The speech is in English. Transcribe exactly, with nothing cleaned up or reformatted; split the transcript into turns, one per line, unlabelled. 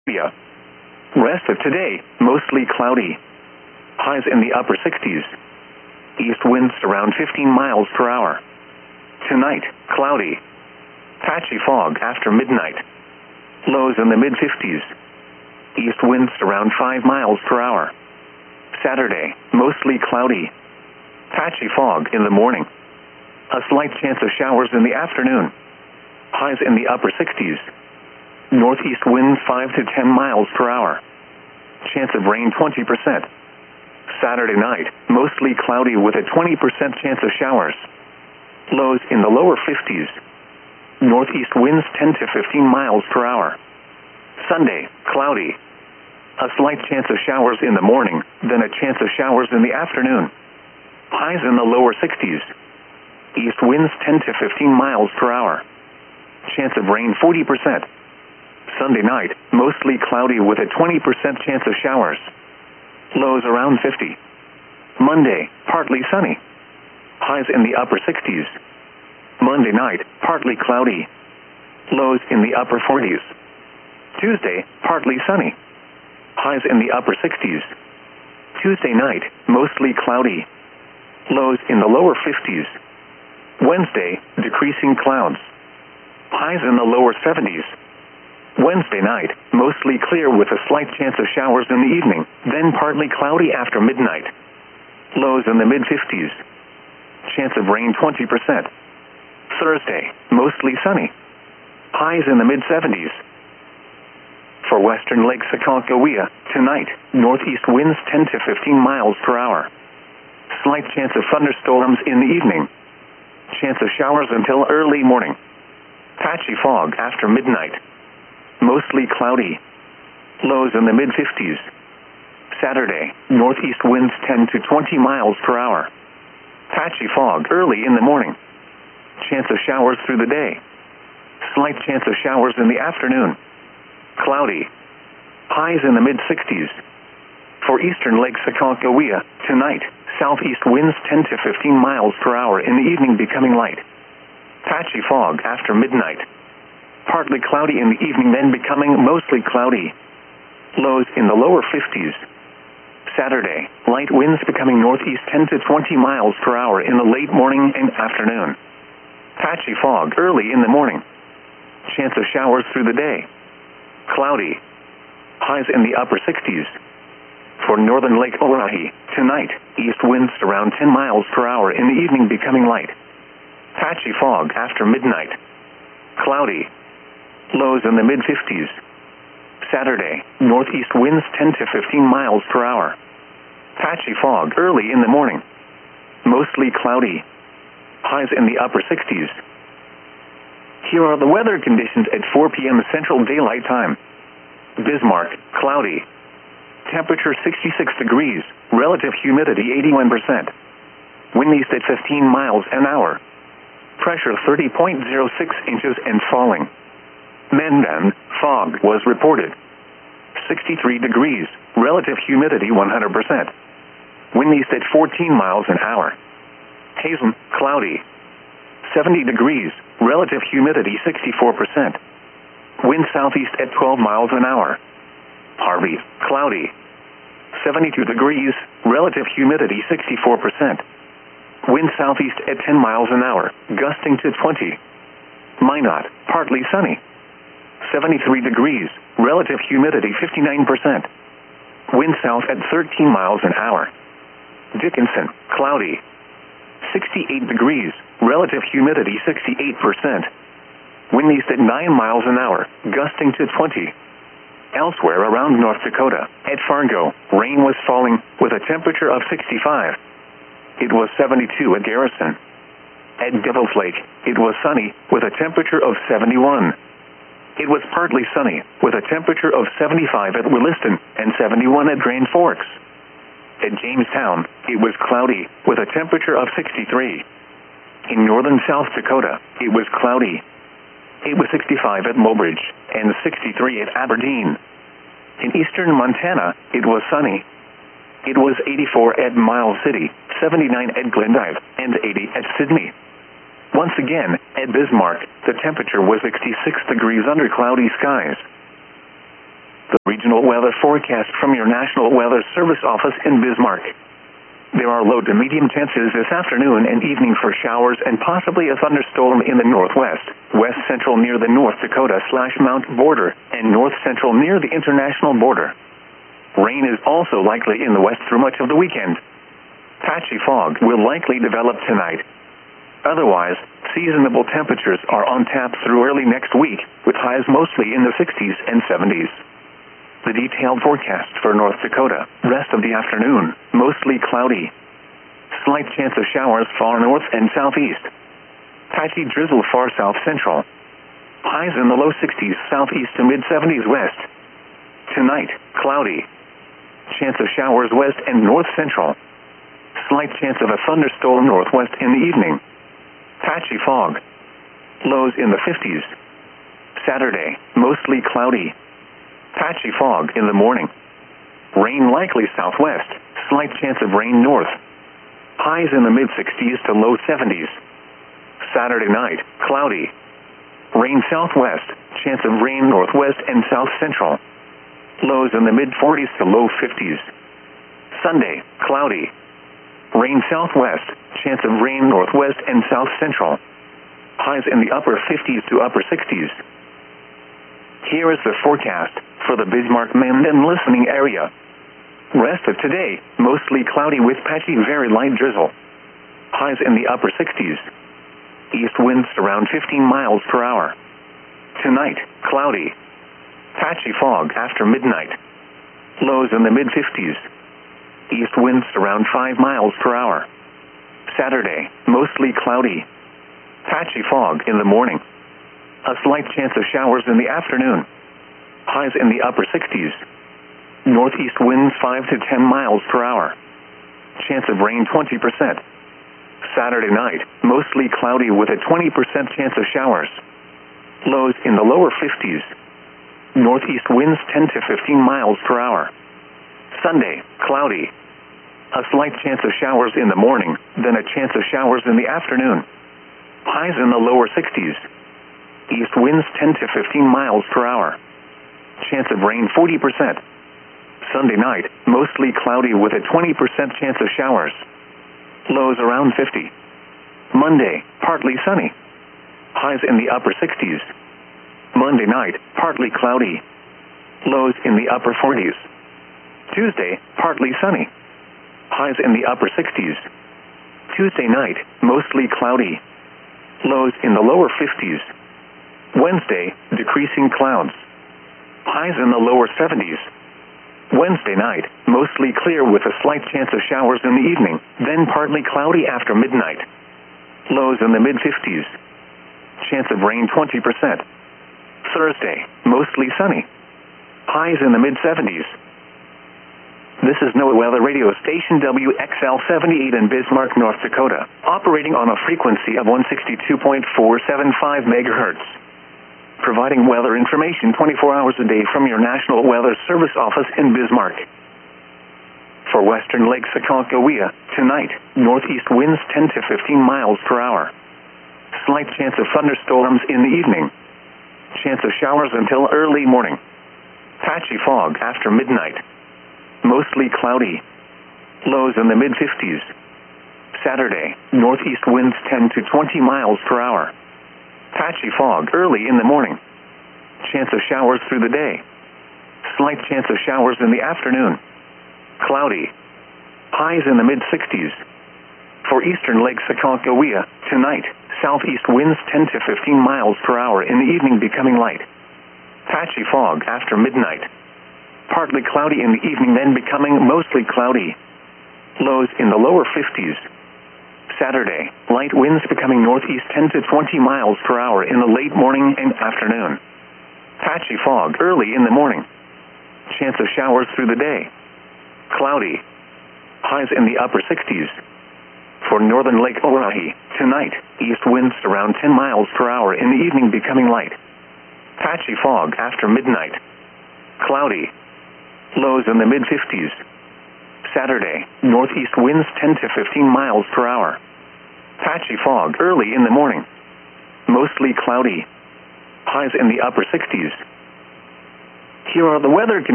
Yeah. Rest of today, mostly cloudy. Highs in the upper sixties. East winds around fifteen miles per hour. Tonight, cloudy. Patchy fog after midnight. Lows in the mid-fifties. East winds around five miles per hour. Saturday, mostly cloudy. Patchy fog in the morning. A slight chance of showers in the afternoon. Highs in the upper sixties. Northeast winds five to ten miles per hour. Chance of rain twenty percent. Saturday night, mostly cloudy with a twenty percent chance of showers. Lows in the lower fifties. Northeast winds ten to fifteen miles per hour. Sunday, cloudy. A slight chance of showers in the morning, then a chance of showers in the afternoon. Highs in the lower sixties. East winds ten to fifteen miles per hour. Chance of rain forty percent. Sunday night, mostly cloudy with a twenty percent chance of showers. Lows around fifty. Monday, partly sunny. Highs in the upper sixties. Monday night, partly cloudy. Lows in the upper forties. Tuesday, partly sunny. Highs in the upper sixties. Tuesday night, mostly cloudy. Lows in the lower fifties. Wednesday, decreasing clouds. Highs in the lower seventies. Wednesday night, mostly clear with a slight chance of showers in the evening, then partly cloudy after midnight. Lows in the mid-fifties. Chance of rain twenty percent. Thursday, mostly sunny. Highs in the mid-seventies. For western Lake Sakakawea, tonight, northeast winds ten to fifteen miles per hour. Slight chance of thunderstorms in the evening. Chance of showers until early morning. Patchy fog after midnight. Mostly cloudy. Lows in the mid-fifties. Saturday, northeast winds ten to twenty miles per hour. Patchy fog early in the morning. Chance of showers through the day. Slight chance of showers in the afternoon. Cloudy. Highs in the mid-sixties. For eastern Lake Sakakawea, tonight, southeast winds ten to fifteen miles per hour in the evening becoming light. Patchy fog after midnight. Partly cloudy in the evening then becoming mostly cloudy. Lows in the lower fifties. Saturday, light winds becoming northeast ten to twenty miles per hour in the late morning and afternoon. Patchy fog early in the morning. Chance of showers through the day. Cloudy. Highs in the upper sixties. For northern Lake Orohi, tonight, east winds around ten miles per hour in the evening becoming light. Patchy fog after midnight. Cloudy. Lows in the mid-fifties. Saturday, northeast winds ten to fifteen miles per hour. Patchy fog early in the morning. Mostly cloudy. Highs in the upper sixties. Here are the weather conditions at four p.m. Central Daylight Time. Bismarck, cloudy. Temperature sixty-six degrees, relative humidity eighty-one percent. Wind east at fifteen miles an hour. Pressure thirty point zero six inches and falling. Mandan, fog was reported. sixty-three degrees, relative humidity one hundred percent. Wind east at fourteen miles an hour. Hazen, cloudy. seventy degrees, relative humidity sixty-four percent. Wind southeast at twelve miles an hour. Harvey, cloudy. seventy-two degrees, relative humidity sixty-four percent. Wind southeast at ten miles an hour, gusting to twenty. Minot, partly sunny. seventy-three degrees, relative humidity fifty-nine percent. Wind south at thirteen miles an hour. Dickinson, cloudy. sixty-eight degrees, relative humidity sixty-eight percent. Wind east at nine miles an hour, gusting to twenty. Elsewhere around North Dakota, at Fargo, rain was falling with a temperature of sixty-five. It was seventy-two at Garrison. At Devil's Lake, it was sunny with a temperature of seventy-one. It was partly sunny with a temperature of seventy-five at Williston and seventy-one at Grand Forks. At Jamestown, it was cloudy with a temperature of sixty-three. In northern South Dakota, it was cloudy. It was sixty-five at Mobridge and sixty-three at Aberdeen. In eastern Montana, it was sunny. It was eighty-four at Miles City, seventy-nine at Glendive, and eighty at Sydney. Once again, at Bismarck, the temperature was sixty-six degrees under cloudy skies. The regional weather forecast from your National Weather Service office in Bismarck. There are low to medium chances this afternoon and evening for showers and possibly a thunderstorm in the northwest, west central near the North Dakota slash Mount border, and north central near the international border. Rain is also likely in the west through much of the weekend. Patchy fog will likely develop tonight. Otherwise, seasonable temperatures are on tap through early next week, with highs mostly in the sixties and seventies. The detailed forecast for North Dakota: rest of the afternoon, mostly cloudy. Slight chance of showers far north and southeast. Patchy drizzle far south central. Highs in the low sixties southeast to mid seventies west. Tonight, cloudy. Chance of showers west and north central. Slight chance of a thunderstorm northwest in the evening. Patchy fog. Lows in the fifties. Saturday, mostly cloudy. Patchy fog in the morning. Rain likely southwest. Slight chance of rain north. Highs in the mid sixties to low seventies. Saturday night, cloudy. Rain southwest. Chance of rain northwest and south central. Lows in the mid forties to low fifties. Sunday, cloudy. Rain southwest. Chance of rain northwest and south central. Highs in the upper fifties to upper sixties. Here is the forecast for the Bismarck-Mandan listening area. Rest of today, mostly cloudy with patchy very light drizzle. Highs in the upper sixties. East winds around fifteen miles per hour. Tonight, cloudy. Patchy fog after midnight. Lows in the mid fifties. East winds around five miles per hour. Saturday, mostly cloudy. Patchy fog in the morning. A slight chance of showers in the afternoon. Highs in the upper sixties. Northeast winds five to ten miles per hour. Chance of rain twenty percent. Saturday night, mostly cloudy with a twenty percent chance of showers. Lows in the lower fifties. Northeast winds ten to fifteen miles per hour. Sunday, cloudy. A slight chance of showers in the morning, then a chance of showers in the afternoon. Highs in the lower sixties. East winds ten to fifteen miles per hour. Chance of rain forty percent. Sunday night, mostly cloudy with a twenty percent chance of showers. Lows around fifty. Monday, partly sunny. Highs in the upper sixties. Monday night, partly cloudy. Lows in the upper forties. Tuesday, partly sunny. Highs in the upper sixties. Tuesday night, mostly cloudy. Lows in the lower fifties. Wednesday, decreasing clouds. Highs in the lower seventies. Wednesday night, mostly clear with a slight chance of showers in the evening, then partly cloudy after midnight. Lows in the mid fifties. Chance of rain twenty percent. Thursday, mostly sunny. Highs in the mid seventies. This is NOAA Weather Radio Station W X L seventy-eight in Bismarck, North Dakota, operating on a frequency of one sixty-two point four seven five megahertz. Providing weather information twenty-four hours a day from your National Weather Service office in Bismarck. For western Lake Sakoncohia, tonight, northeast winds ten to fifteen miles per hour. Slight chance of thunderstorms in the evening. Chance of showers until early morning. Patchy fog after midnight. Mostly cloudy. Lows in the mid fifties. Saturday, northeast winds ten to twenty miles per hour. Patchy fog early in the morning. Chance of showers through the day. Slight chance of showers in the afternoon. Cloudy. Highs in the mid sixties. For eastern Lake Sakoncohia, tonight, southeast winds ten to fifteen miles per hour in the evening becoming light. Patchy fog after midnight. Partly cloudy in the evening, then becoming mostly cloudy. Lows in the lower fifties. Saturday, light winds becoming northeast ten to twenty miles per hour in the late morning and afternoon. Patchy fog early in the morning. Chance of showers through the day. Cloudy. Highs in the upper sixties. For northern Lake Oahe, tonight, east winds around ten miles per hour in the evening becoming light. Patchy fog after midnight. Cloudy. Lows in the mid fifties. Saturday, northeast winds ten to fifteen miles per hour. Patchy fog early in the morning. Mostly cloudy. Highs in the upper sixties. Here are the weather conditions.